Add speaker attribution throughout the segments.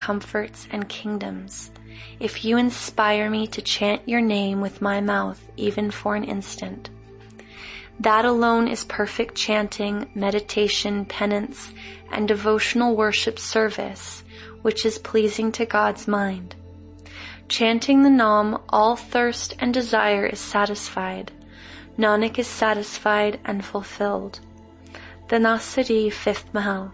Speaker 1: comforts and kingdoms, if you inspire me to chant your name with my mouth even for an instant. That alone is perfect chanting, meditation, penance, and devotional worship service, which is pleasing to God's mind. Chanting the Naam, all thirst and desire is satisfied. Nanak is satisfied and fulfilled. Dhanasari, 5th Mahal.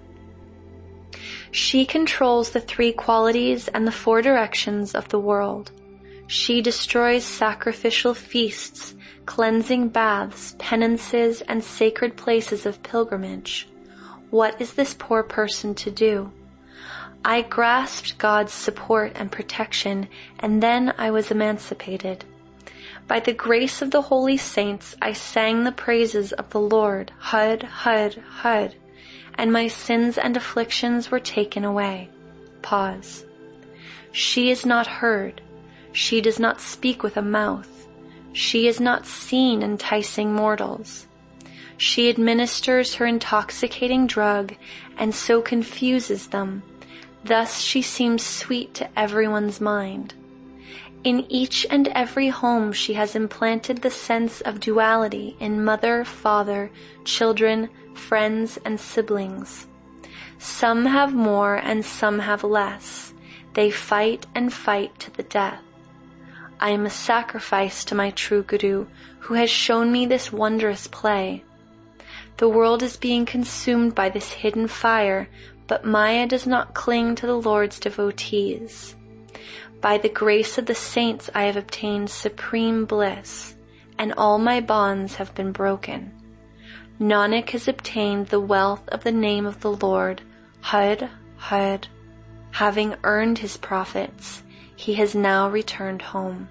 Speaker 1: She controls the 3 qualities and the 4 directions of the world. She destroys sacrificial feasts, cleansing baths, penances, and sacred places of pilgrimage. What is this poor person to do? I grasped God's support and protection, and then I was emancipated. By the grace of the holy saints, I sang the praises of the Lord, Hud, Hud, Hud, and my sins and afflictions were taken away. Pause. She is not heard. She does not speak with a mouth. She is not seen enticing mortals. She administers her intoxicating drug and so confuses them. Thus she seems sweet to everyone's mind. In each and every home she has implanted the sense of duality in mother, father, children, friends, and siblings. Some have more and some have less. They fight and fight to the death. I am a sacrifice to my true Guru, who has shown me this wondrous play. The world is being consumed by this hidden fire, but Maya does not cling to the Lord's devotees. By the grace of the saints I have obtained supreme bliss, and all my bonds have been broken. Nanak has obtained the wealth of the name of the Lord, Hud, Hud. Having earned his profits, he has now returned home.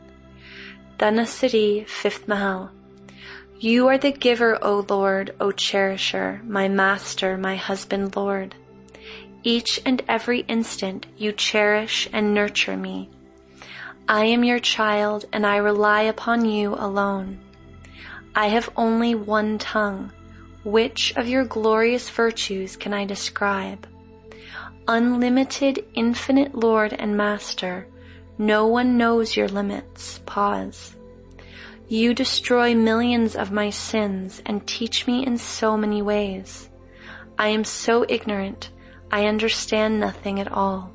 Speaker 1: Dhanasari, 5th Mahal. You are the giver, O Lord, O cherisher, my master, my husband, Lord. Each and every instant you cherish and nurture me. I am your child, and I rely upon you alone. I have only one tongue. Which of your glorious virtues can I describe? Unlimited, infinite Lord and Master, no one knows your limits. Pause. You destroy millions of my sins and teach me in so many ways. I am so ignorant, I understand nothing at all.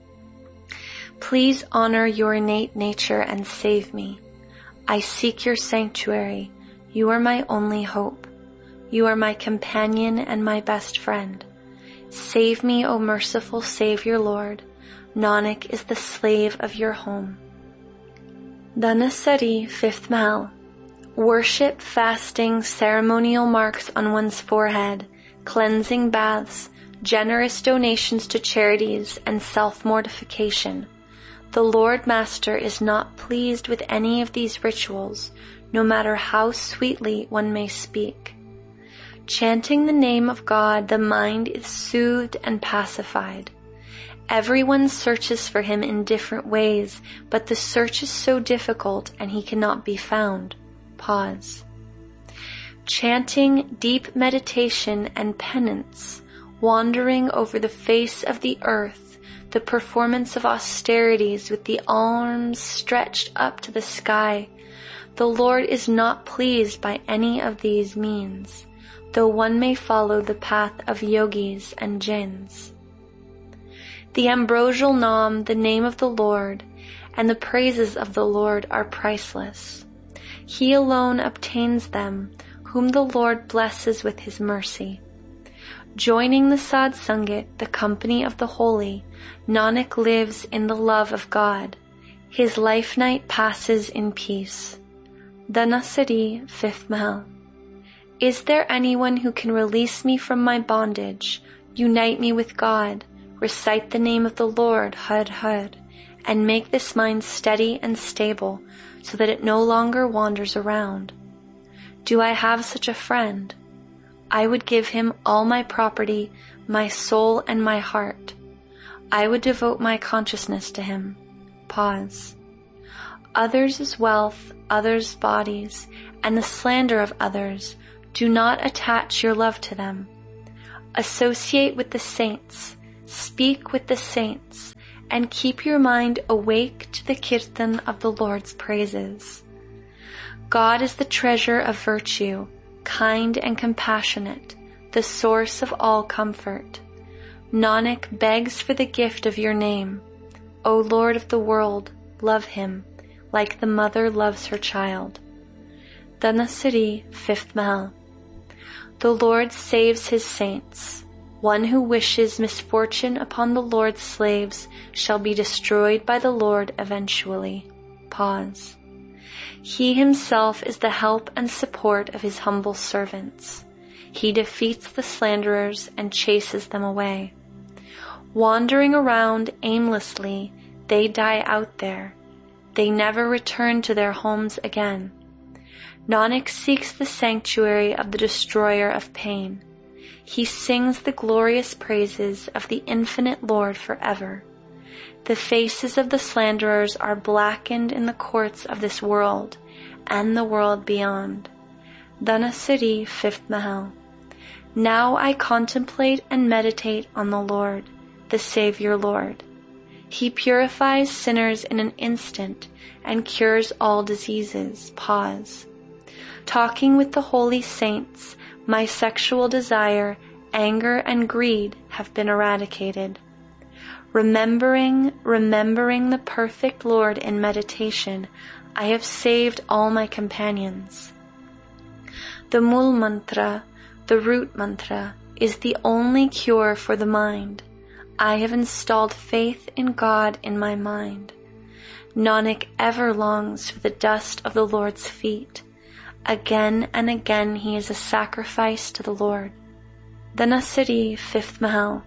Speaker 1: Please honor your innate nature and save me. I seek your sanctuary. You are my only hope. You are my companion and my best friend. Save me, O merciful Savior Lord. Nanak is the slave of your home. Dhanasari, 5th Mahal. Worship, fasting, ceremonial marks on one's forehead, cleansing baths, generous donations to charities, and self-mortification. The Lord Master is not pleased with any of these rituals, no matter how sweetly one may speak. Chanting the name of God, the mind is soothed and pacified. Everyone searches for him in different ways, but the search is so difficult and he cannot be found. Pause. Chanting, deep meditation, and penance, wandering over the face of the earth, the performance of austerities with the arms stretched up to the sky. The Lord is not pleased by any of these means, though one may follow the path of yogis and jinns. The ambrosial Naam, the name of the Lord, and the praises of the Lord are priceless. He alone obtains them, whom the Lord blesses with his mercy. Joining the Sadh Sangat, the company of the holy, Nanak lives in the love of God. His life night passes in peace. Dhanasari, 5th Mahal. Is there anyone who can release me from my bondage, unite me with God, recite the name of the Lord, Hud, Hud, and make this mind steady and stable so that it no longer wanders around? Do I have such a friend? I would give him all my property, my soul, and my heart. I would devote my consciousness to him. Pause. Others' wealth, others' bodies, and the slander of others, do not attach your love to them. Associate with the saints, speak with the saints, and keep your mind awake to the kirtan of the Lord's praises. God is the treasure of virtue, kind and compassionate, the source of all comfort. Nanak begs for the gift of your name. O Lord of the world, love him, like the mother loves her child. Dhanasari, 5th Mahal. The Lord saves his saints. One who wishes misfortune upon the Lord's slaves shall be destroyed by the Lord eventually. Pause. He himself is the help and support of his humble servants. He defeats the slanderers and chases them away. Wandering around aimlessly, they die out there. They never return to their homes again. Nanak seeks the sanctuary of the destroyer of pain. He sings the glorious praises of the infinite Lord forever. The faces of the slanderers are blackened in the courts of this world and the world beyond. Dhanasari, 5th Mahal. Now I contemplate and meditate on the Lord, the Savior Lord. He purifies sinners in an instant and cures all diseases. Pause. Talking with the holy saints, my sexual desire, anger, and greed have been eradicated. Remembering the perfect Lord in meditation, I have saved all my companions. The Mool Mantra, the root mantra, is the only cure for the mind. I have installed faith in God in my mind. Nanak ever longs for the dust of the Lord's feet. Again and again he is a sacrifice to the Lord. Dhanasari, 5th Mahal.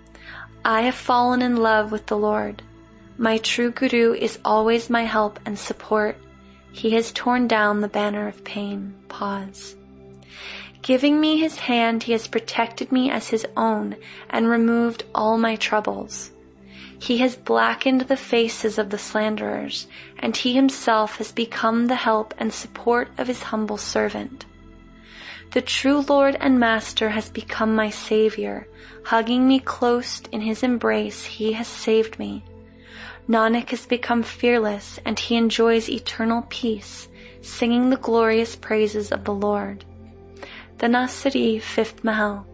Speaker 1: I have fallen in love with the Lord. My true Guru is always my help and support. He has torn down the banner of pain. Pause. Giving me his hand, he has protected me as his own and removed all my troubles. He has blackened the faces of the slanderers, and he himself has become the help and support of his humble servant. The true Lord and Master has become my Savior. Hugging me close in his embrace, he has saved me. Nanak has become fearless, and he enjoys eternal peace, singing the glorious praises of the Lord. Dhanasari, 5th Mahal.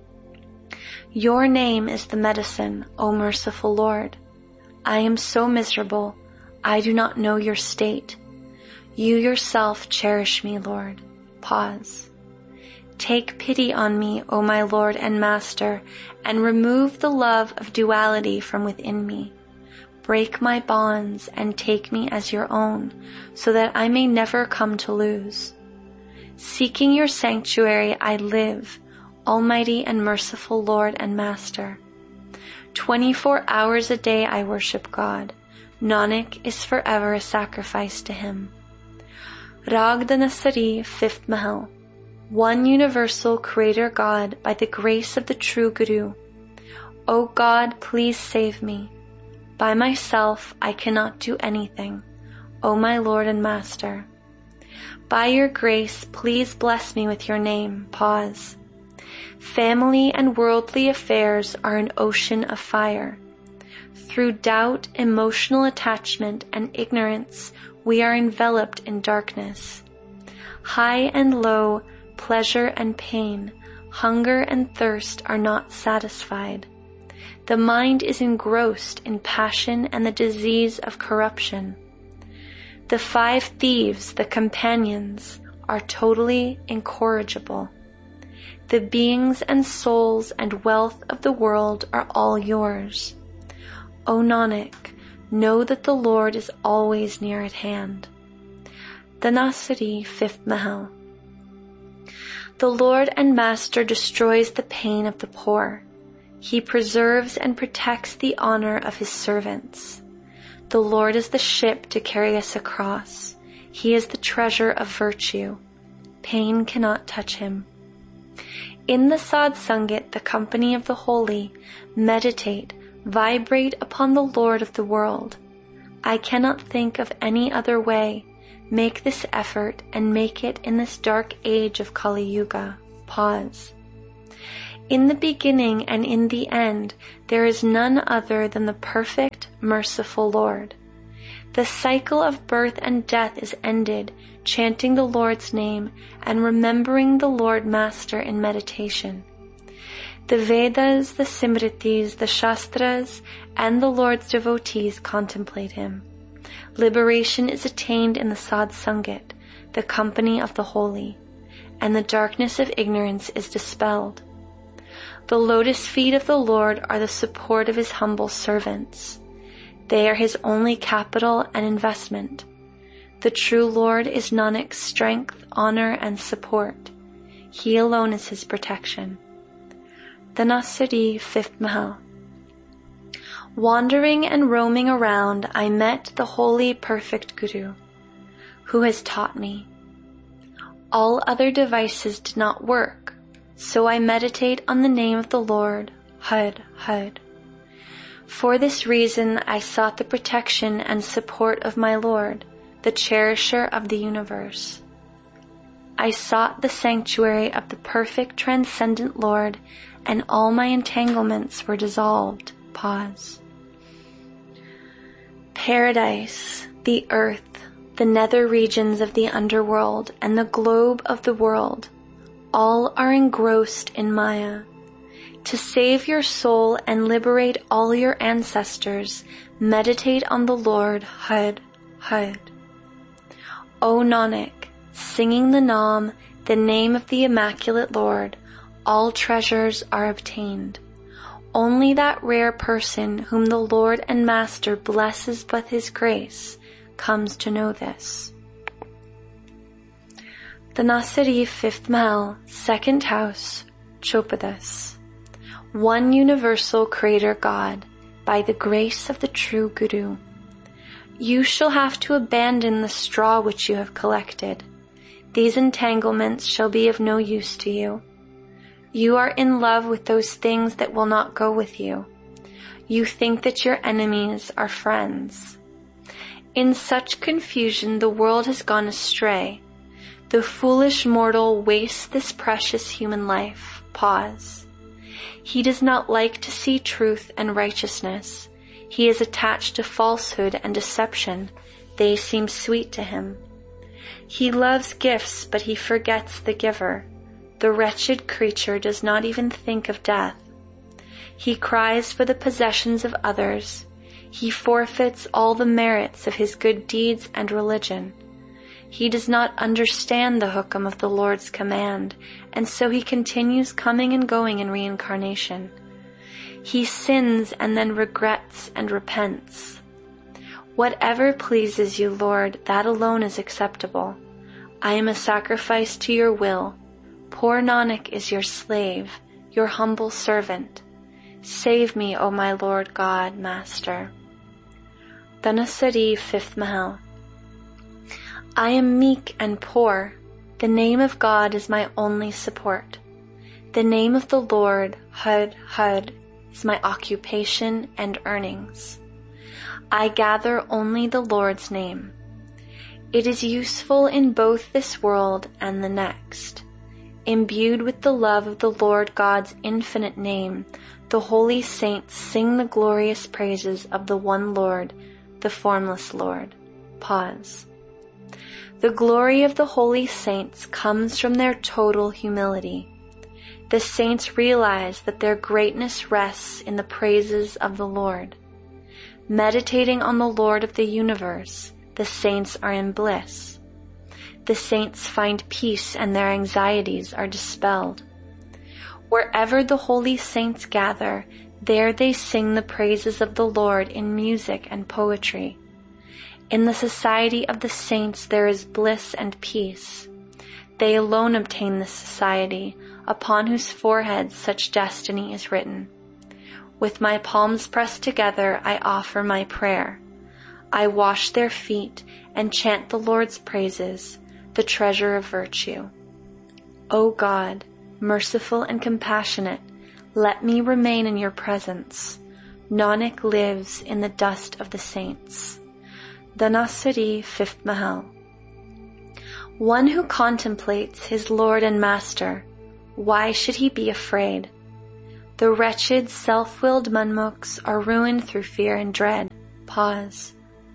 Speaker 1: Your name is the medicine, O merciful Lord. I am so miserable, I do not know your state. You yourself cherish me, Lord. Pause. Take pity on me, O my Lord and Master, and remove the love of duality from within me. Break my bonds and take me as your own, so that I may never come to lose. Seeking your sanctuary I live, Almighty and merciful Lord and Master. 24 hours a day I worship God. Nanak is forever a sacrifice to him. Rag Dhanasari, 5th Mahal. One universal Creator God by the grace of the true Guru. O God, please save me. By myself I cannot do anything, O my Lord and Master. By your grace, please bless me with your name. Pause. Family and worldly affairs are an ocean of fire. Through doubt, emotional attachment, and ignorance, we are enveloped in darkness. High and low, pleasure and pain, hunger and thirst are not satisfied. The mind is engrossed in passion and the disease of corruption. The 5 thieves, the companions, are totally incorrigible. The beings and souls and wealth of the world are all yours. O Nanak, know that the Lord is always near at hand. Dhanasari, 5th Mahal. The Lord and Master destroys the pain of the poor. He preserves and protects the honor of his servants. The Lord is the ship to carry us across. He is the treasure of virtue. Pain cannot touch him. In the Sadh Sangat, the company of the holy, meditate, vibrate upon the Lord of the world. I cannot think of any other way. Make this effort and make it in this dark age of Kali Yuga. Pause. In the beginning and in the end, there is none other than the perfect, merciful Lord. The cycle of birth and death is ended, chanting the Lord's name and remembering the Lord Master in meditation. The Vedas, the Simritis, the Shastras, and the Lord's devotees contemplate him. Liberation is attained in the Sadh Sangat, the company of the holy, and the darkness of ignorance is dispelled. The lotus feet of the Lord are the support of his humble servants. They are his only capital and investment. The true Lord is Nanak's strength, honor, and support. He alone is his protection. Dhanasari, 5th Mahal. Wandering and roaming around, I met the holy, perfect Guru, who has taught me. All other devices did not work, so I meditate on the name of the Lord, Har Har. For this reason I sought the protection and support of my Lord, the cherisher of the universe. I sought the sanctuary of the perfect transcendent Lord, and all my entanglements were dissolved. Pause. Paradise, the earth, the nether regions of the underworld, and the globe of the world, all are engrossed in Maya. To save your soul and liberate all your ancestors, meditate on the Lord, Har Har. O Nanak, singing the Naam, the name of the Immaculate Lord, all treasures are obtained. Only that rare person whom the Lord and Master blesses with his grace comes to know this. Dhanasari, 5th Mahal, 2nd House, Chopadas. One universal Creator God, by the grace of the true Guru. You shall have to abandon the straw which you have collected. These entanglements shall be of no use to you. You are in love with those things that will not go with you. You think that your enemies are friends. In such confusion the world has gone astray. The foolish mortal wastes this precious human life. Pause. He does not like to see truth and righteousness. He is attached to falsehood and deception. They seem sweet to him. He loves gifts, but he forgets the giver. The wretched creature does not even think of death. He cries for the possessions of others. He forfeits all the merits of his good deeds and religion. He does not understand the hukam of the Lord's command, and so he continues coming and going in reincarnation. He sins and then regrets and repents. Whatever pleases you, Lord, that alone is acceptable. I am a sacrifice to your will. Poor Nanak is your slave, your humble servant. Save me, O my Lord God, Master. Dhanasari, 5th Mahal. I am meek and poor. The name of God is my only support. The name of the Lord, Har Har, is my occupation and earnings. I gather only the Lord's name. It is useful in both this world and the next. Imbued with the love of the Lord God's infinite name, the holy saints sing the glorious praises of the one Lord, the formless Lord. Pause. The glory of the holy saints comes from their total humility. The saints realize that their greatness rests in the praises of the Lord. Meditating on the Lord of the universe, the saints are in bliss. The saints find peace and their anxieties are dispelled. Wherever the holy saints gather, there they sing the praises of the Lord in music and poetry. In the society of the saints there is bliss and peace. They alone obtain this society, upon whose foreheads such destiny is written. With my palms pressed together, I offer my prayer. I wash their feet and chant the Lord's praises, the treasure of virtue. O God, merciful and compassionate, let me remain in your presence. Nanak lives in the dust of the saints. Dhanasari, 5th Mahal. One who contemplates his Lord and Master, why should he be afraid? The wretched, self-willed Manmukhs are ruined through fear and dread. Pause.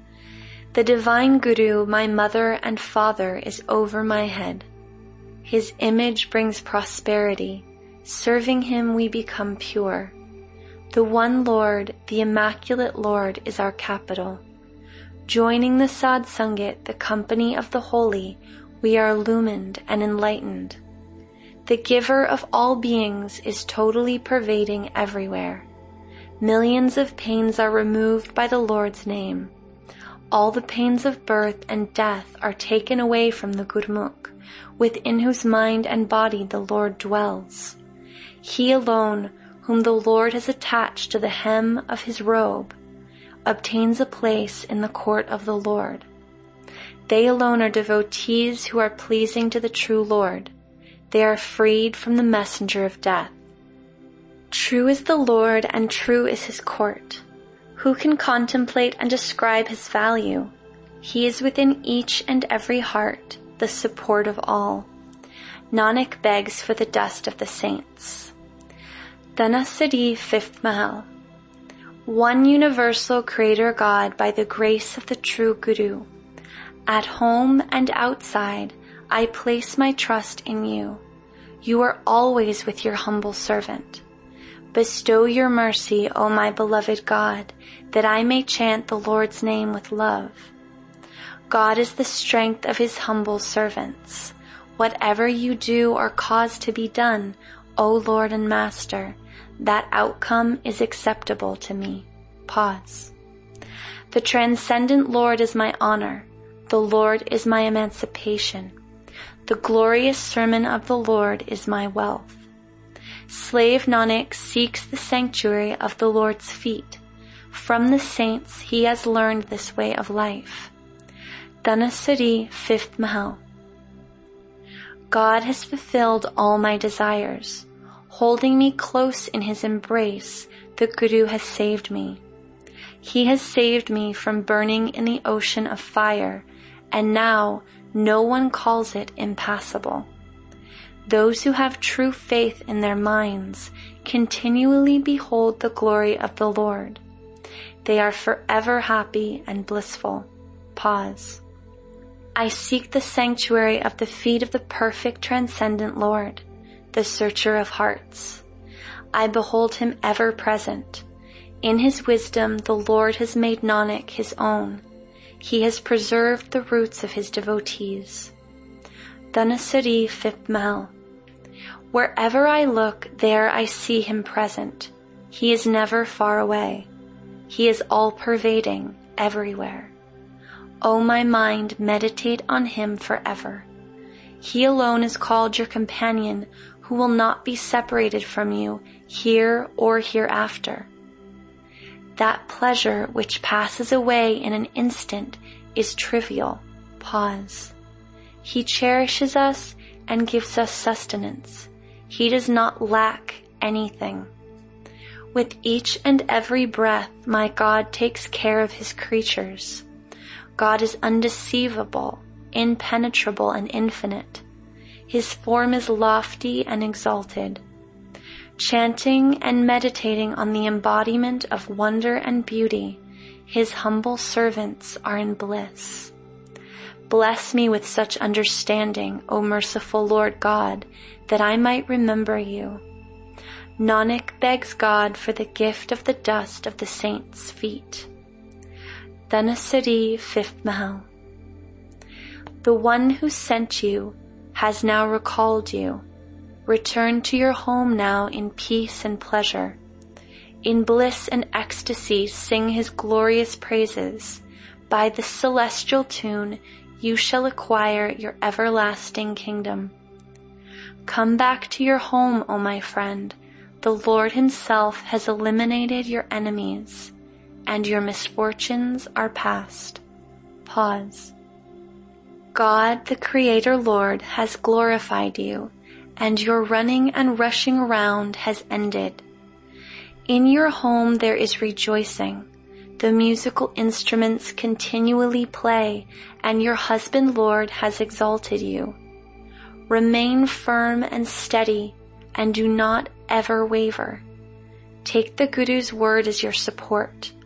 Speaker 1: The divine Guru, my mother and father, is over my head. His image brings prosperity. Serving him we become pure. The one Lord, the Immaculate Lord, is our capital. Joining the Sadh Sangat, the company of the holy, we are illumined and enlightened. The giver of all beings is totally pervading everywhere. Millions of pains are removed by the Lord's name. All the pains of birth and death are taken away from the Gurmukh, within whose mind and body the Lord dwells. He alone, whom the Lord has attached to the hem of his robe, obtains a place in the court of the Lord. They alone are devotees who are pleasing to the true Lord. They are freed from the messenger of death. True is the Lord and true is his court. Who can contemplate and describe his value? He is within each and every heart, the support of all. Nanak begs for the dust of the saints. Dhanasari, 5th Mahal. One universal Creator God by the grace of the true Guru. At home and outside, I place my trust in you. You are always with your humble servant. Bestow your mercy, O my beloved God, that I may chant the Lord's name with love. God is the strength of his humble servants. Whatever you do or cause to be done, O Lord and Master, that outcome is acceptable to me. Pause. The transcendent Lord is my honor. The Lord is my emancipation. The glorious sermon of the Lord is my wealth. Slave Nanak seeks the sanctuary of the Lord's feet. From the saints he has learned this way of life. Dhanasari, 5th Mahal. God has fulfilled all my desires. Holding me close in his embrace, the Guru has saved me. He has saved me from burning in the ocean of fire, and now no one calls it impassable. Those who have true faith in their minds continually behold the glory of the Lord. They are forever happy and blissful. Pause. I seek the sanctuary of the feet of the perfect transcendent Lord, the searcher of hearts. I behold him ever present. In his wisdom the Lord has made Nanak his own. He has preserved the roots of his devotees. Dhanasari, 5th Mahal. Wherever I look, there I see him present. He is never far away. He is all-pervading, everywhere. O my mind, meditate on him forever. He alone is called your companion, who will not be separated from you here or hereafter. That pleasure which passes away in an instant is trivial. Pause. He cherishes us and gives us sustenance. He does not lack anything. With each and every breath, my God takes care of his creatures. God is undeceivable, impenetrable, and infinite. His form is lofty and exalted. Chanting and meditating on the embodiment of wonder and beauty, his humble servants are in bliss. Bless me with such understanding, O merciful Lord God, that I might remember you. Nanak begs God for the gift of the dust of the saints' feet. Dhanasari, 5th Mahal. The one who sent you has now recalled you. Return to your home now in peace and pleasure. In bliss and ecstasy sing his glorious praises. By the celestial tune you shall acquire your everlasting kingdom. Come back to your home, O my friend. The Lord himself has eliminated your enemies, and your misfortunes are past. Pause. God, the Creator Lord, has glorified you, and your running and rushing around has ended. In your home there is rejoicing. The musical instruments continually play, and your husband Lord has exalted you. Remain firm and steady, and do not ever waver. Take the Guru's word as your support.